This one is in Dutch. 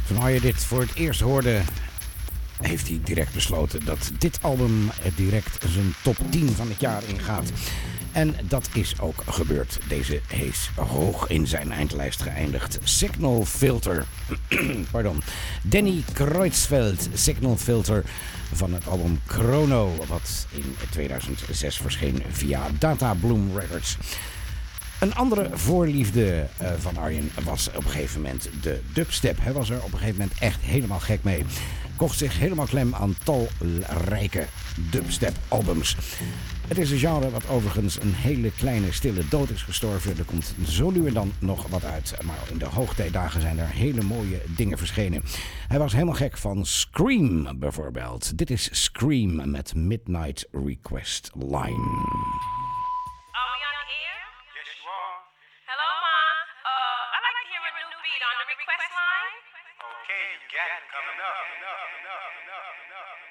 Toen Arjen dit voor het eerst hoorde, heeft hij direct besloten dat dit album direct zijn top 10 van het jaar ingaat. En dat is ook gebeurd. Deze is hoog in zijn eindlijst geëindigd. Signal Filter. Pardon. Danny Kreutzfeldt, Signal Filter van het album Chrono, wat in 2006 verscheen via Data Bloom Records. Een andere voorliefde van Arjen was op een gegeven moment de dubstep. Hij was er op een gegeven moment echt helemaal gek mee. Kocht zich helemaal klem aan talrijke dubstep albums. Het is een genre wat overigens een hele kleine stille dood is gestorven. Er komt zo nu en dan nog wat uit. Maar in de hoogtijdagen zijn er hele mooie dingen verschenen. Hij was helemaal gek van Scream bijvoorbeeld. Dit is Scream met Midnight Request Line. Okay, you got it coming up.